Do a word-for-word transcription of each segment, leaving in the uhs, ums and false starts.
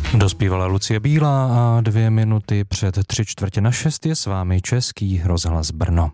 Dospívala Lucie Bílá a dvě minuty před tři čtvrtě na šest je s vámi Český rozhlas Brno.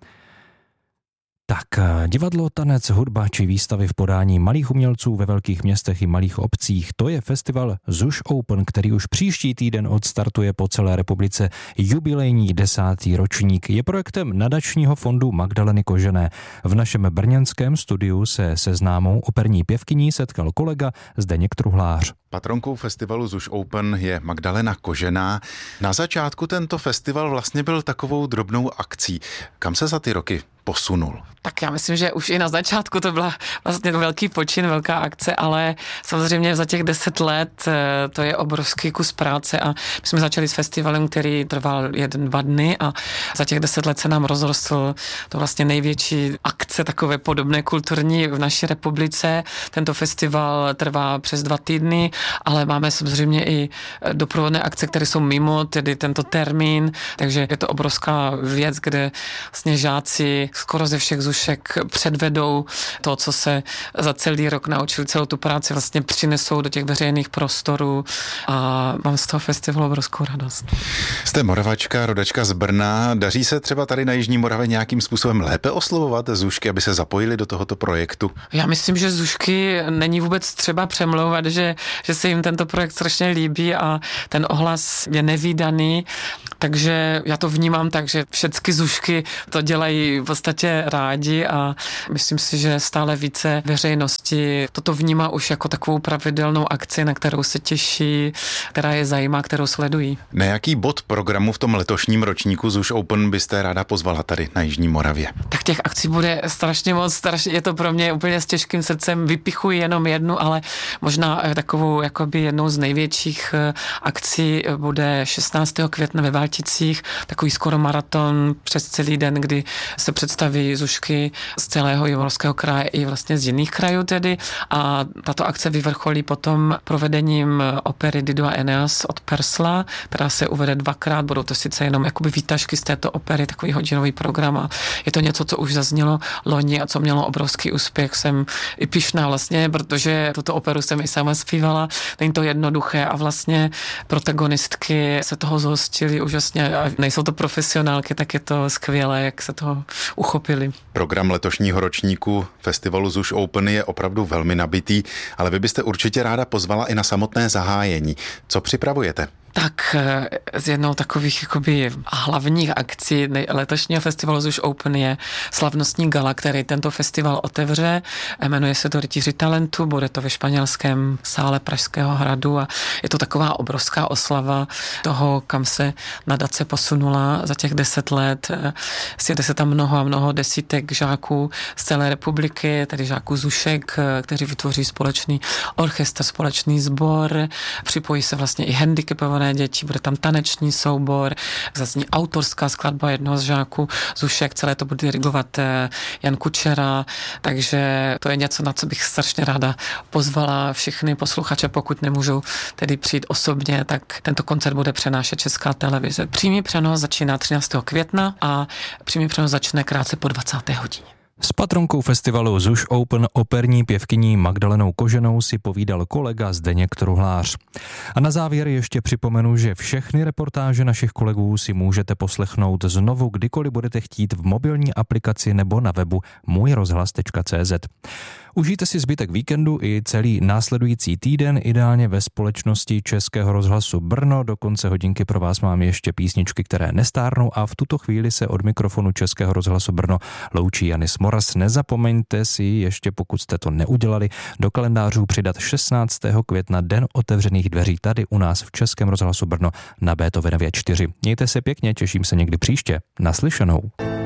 Tak, divadlo, tanec, hudba či výstavy v podání malých umělců ve velkých městech i malých obcích, to je festival Zuš Open, který už příští týden odstartuje po celé republice jubilejní desátý ročník. Je projektem nadačního fondu Magdaleny Kožené. V našem brněnském studiu se se známou operní pěvkyní setkal kolega Zdeněk Truhlář. Patronkou festivalu Zuš Open je Magdalena Kožená. Na začátku tento festival vlastně byl takovou drobnou akcí. Kam se za ty roky posunul? Tak já myslím, že už i na začátku to byla vlastně velký počin, velká akce, ale samozřejmě za těch deset let to je obrovský kus práce a my jsme začali s festivalem, který trval jeden, dva dny a za těch deset let se nám rozrostl to vlastně největší akce takové podobné kulturní v naší republice. Tento festival trvá přes dva týdny, ale máme samozřejmě i doprovodné akce, které jsou mimo, tedy tento termín, takže je to obrovská věc, kde vlastně žáci skoro ze všech zušek předvedou to, co se za celý rok naučili, celou tu práci vlastně přinesou do těch veřejných prostorů a mám z toho festivalu obrovskou radost. Jste Moravačka, rodačka z Brna. Daří se třeba tady na Jižní Moravě nějakým způsobem lépe oslovovat zušky, aby se zapojili do tohoto projektu? Já myslím, že zušky není vůbec třeba přemlouvat, že, že se jim tento projekt strašně líbí a ten ohlas je nevídaný, takže já to vnímám tak, že všechny zušky to dělají v podstatě rádi a myslím si, že stále více veřejnosti toto vnímá už jako takovou pravidelnou akci, na kterou se těší, která je zajímá, kterou sledují. Na jaký bod programu v tom letošním ročníku Zuš Open byste ráda pozvala tady na Jižní Moravě? Tak těch akcí bude strašně moc, strašně, je to pro mě úplně s těžkým srdcem, vypichuji jenom jednu, ale možná takovou jakoby jednou z největších akcí bude šestnáctého května ve Valticích, takový skoro maraton přes celý den, kdy se představí zušky z celého Jihomoravského kraje i vlastně z jiných krajů tedy a tato akce vyvrcholí potom provedením opery Dido a Eneas od Persla, která se uvede dvakrát, budou to sice jenom jakoby výtažky z této opery, takový hodinový program a je to něco, co už zaznělo loni a co mělo obrovský úspěch. Jsem i pyšná vlastně, protože tuto operu jsem i sama zpívala, není to jednoduché a vlastně protagonistky se toho zhostily úžasně a nejsou to profesionálky, tak je to skvělé, jak se toho uchopili. Program letošního ročníku festivalu Zuš Open je opravdu velmi nabitý, ale vy byste určitě ráda pozvala i na samotné zahájení. Co připravujete? Tak z jednou takových jakoby hlavních akcí letošního festivalu Zuš Open je slavnostní gala, který tento festival otevře. Jmenuje se to Rytíři talentu, bude to ve španělském sále Pražského hradu a je to taková obrovská oslava toho, kam se nadace posunula za těch deset let. Sjede se tam mnoho a mnoho desítek žáků z celé republiky, tedy žáků zušek, kteří vytvoří společný orchestr, společný sbor. Připojí se vlastně i handicapované děti, bude tam taneční soubor, zazní autorská skladba jednoho z žáků zušek, celé to bude dirigovat Jan Kučera, takže to je něco, na co bych strašně ráda pozvala všechny posluchače, pokud nemůžou tedy přijít osobně, tak tento koncert bude přenášet Česká televize. Přímý přenos začíná třináctého května a přímý přenos začne krátce po dvacáté hodině. S patronkou festivalu Zuš Open operní pěvkyní Magdalenou Koženou si povídal kolega Zdeněk Truhlář. A na závěr ještě připomenu, že všechny reportáže našich kolegů si můžete poslechnout znovu, kdykoliv budete chtít v mobilní aplikaci nebo na webu můj rozhlas tečka cé zet. Užijte si zbytek víkendu i celý následující týden, ideálně ve společnosti Českého rozhlasu Brno. Do konce hodinky pro vás mám ještě písničky, které nestárnou a v tuto chvíli se od mikrofonu Českého rozhlasu Brno loučí Janis Moras. Nezapomeňte si ještě, pokud jste to neudělali, do kalendářů přidat šestnáctého května, den otevřených dveří tady u nás v Českém rozhlasu Brno na Beethovenově čtyři. Mějte se pěkně, těším se někdy příště. Naslyšenou.